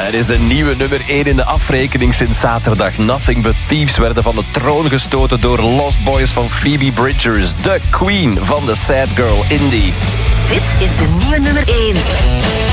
Het is een nieuwe nummer 1 in de afrekening sinds zaterdag. Nothing But Thieves werden van de troon gestoten door Lost Boys van Phoebe Bridgers. De queen van de sad girl indie. Dit is de nieuwe nummer 1.